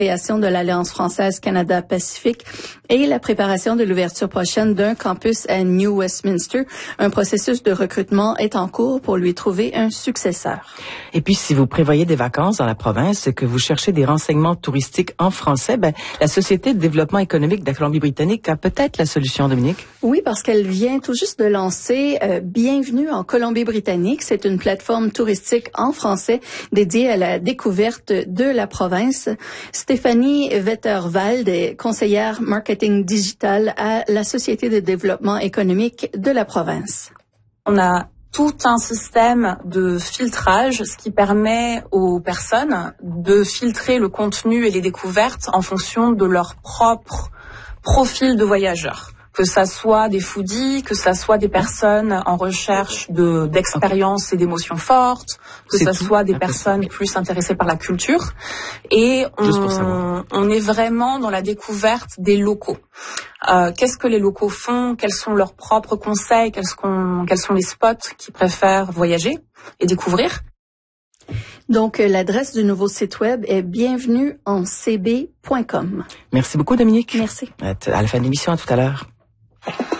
création de l'Alliance française Canada-Pacifique et la préparation de l'ouverture prochaine d'un campus à New Westminster. Un processus de recrutement est en cours pour lui trouver un successeur. Et puis, si vous prévoyez des vacances dans la province, que vous cherchez des renseignements touristiques en français, la Société de développement économique de la Colombie-Britannique a peut-être la solution, Dominique. Oui, parce qu'elle vient tout juste de lancer Bienvenue en Colombie-Britannique. C'est une plateforme touristique en français dédiée à la découverte de la province. Stéphanie Wetterwald est conseillère marketing digital à la Société de développement économique de la province. On a tout un système de filtrage, ce qui permet aux personnes de filtrer le contenu et les découvertes en fonction de leur propre profil de voyageur. Que ça soit des foodies, que ça soit des personnes en recherche d'expériences et d'émotions fortes, que ça soit des personnes plus intéressées par la culture. Et on est vraiment dans la découverte des locaux. Qu'est-ce que les locaux font? Quels sont leurs propres conseils? Quels sont les spots qu'ils préfèrent voyager et découvrir? Donc, l'adresse du nouveau site web est bienvenueencb.com. Merci beaucoup, Dominique. Merci. À la fin de l'émission, à tout à l'heure.